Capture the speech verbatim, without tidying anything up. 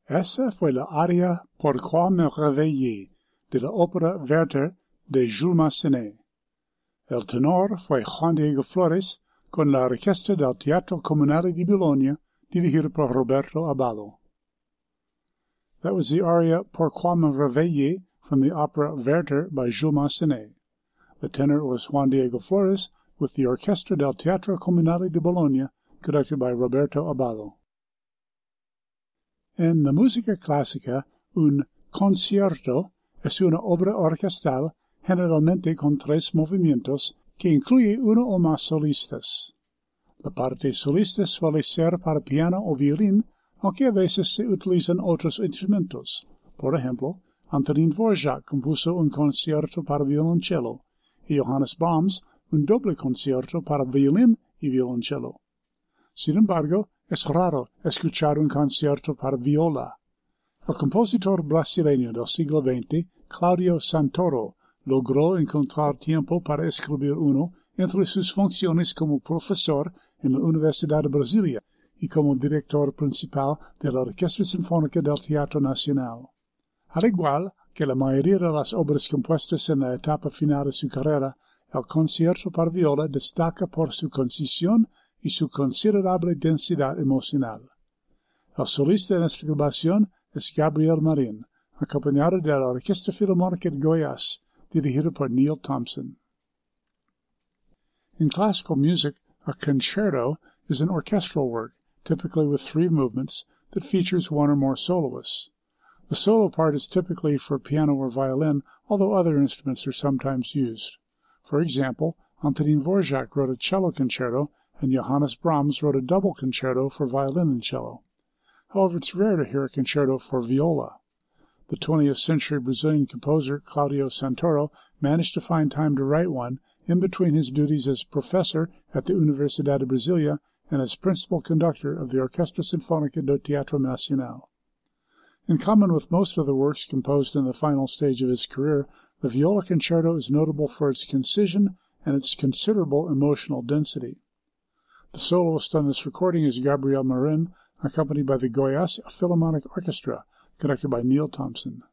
Esa fue la aria Pourquoi me réveiller de la ópera Werther de Jules Massenet. El tenor fue Juan Diego Flores con la orquesta del Teatro Comunale di Bologna, dirigido por Roberto Aballo. That was the aria Pourquoi me réveiller from the opera Werther by Jules Massenet. The tenor was Juan Diego Flores with the Orchestra del Teatro Comunale di Bologna, conducted by Roberto Aballo. En la música clásica, un concierto es una obra orquestal generalmente con tres movimientos que incluye uno o más solistas. La parte solista suele ser para piano o violín, aunque a veces se utilizan otros instrumentos. Por ejemplo, Antonín Dvořák compuso un concierto para violoncello y Johannes Brahms un doble concierto para violín y violoncello. Sin embargo, es raro escuchar un concierto para viola. El compositor brasileño del siglo veinte, Claudio Santoro, logró encontrar tiempo para escribir uno entre sus funciones como profesor en la Universidad de Brasilia y como director principal de la Orquesta Sinfónica del Teatro Nacional. Al igual que la mayoría de las obras compuestas en la etapa final de su carrera, el concierto para viola destaca por su concisión y su considerable densidad emocional. El solista en esta grabación es Gabriel Marin, acompañado de la Orquesta Filarmónica de Goiás, dirigido por Neil Thompson. In classical music, a concerto is an orchestral work, typically with three movements, that features one or more soloists. The solo part is typically for piano or violin, although other instruments are sometimes used. For example, Antonín Dvořák wrote a cello concerto, and Johannes Brahms wrote a double concerto for violin and cello. However, it's rare to hear a concerto for viola. The twentieth century Brazilian composer Claudio Santoro managed to find time to write one in between his duties as professor at the Universidad de Brasilia and as principal conductor of the Orquesta Sinfónica do Teatro Nacional. In common with most of the works composed in the final stage of his career, the viola concerto is notable for its concision and its considerable emotional density. The soloist on this recording is Gabriel Marin, accompanied by the Goiás Philharmonic Orchestra, conducted by Neil Thompson.